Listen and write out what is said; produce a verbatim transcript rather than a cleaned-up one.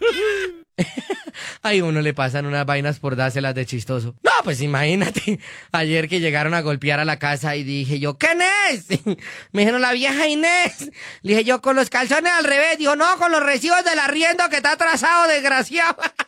Ahí uno le pasan unas vainas por dárselas de chistoso. No, pues imagínate, ayer que llegaron a golpear a la casa y dije yo, ¿quién es? Me dijeron, la vieja Inés. Le dije yo, con los calzones al revés. Dijo, no, con los recibos del arriendo que está atrasado, desgraciado.